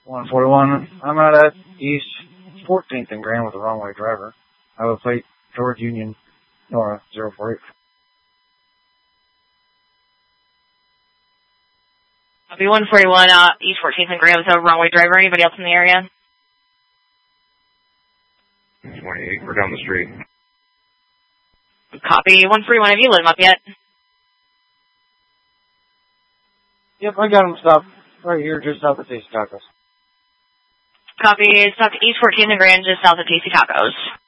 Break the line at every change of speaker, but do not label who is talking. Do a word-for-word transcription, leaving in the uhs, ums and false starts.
one forty-one. I'm out at East fourteenth and Grand with the wrong way driver. I have a plate George Union, Nora, zero four eight.
Copy one forty-one, uh, East fourteenth and Grand with a wrong way driver. Anybody else in the area?
twenty-eight, we're down the street.
Copy one forty-one, have you lit him up yet?
Yep, I got him stopped right here just south of Tasty Tacos.
Copy, stop to East fourteenth and Grand just south of Tasty Tacos.